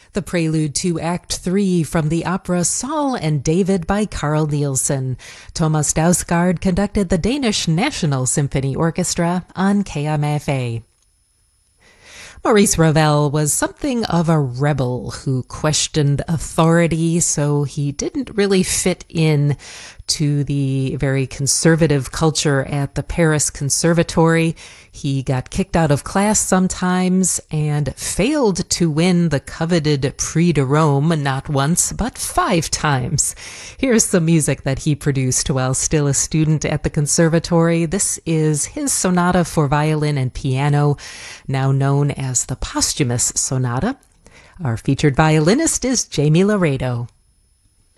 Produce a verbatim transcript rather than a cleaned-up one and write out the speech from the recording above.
The prelude to Act Three from the opera Saul and David by Carl Nielsen. Thomas Dausgaard conducted the Danish National Symphony Orchestra on K M F A. Maurice Ravel was something of a rebel who questioned authority, so he didn't really fit in to the very conservative culture at the Paris Conservatory. He got kicked out of class sometimes and failed to win the coveted Prix de Rome not once, but five times. Here's some music that he produced while still a student at the conservatory. This is his sonata for violin and piano, now known as the Posthumous Sonata. Our featured violinist is Jamie Laredo.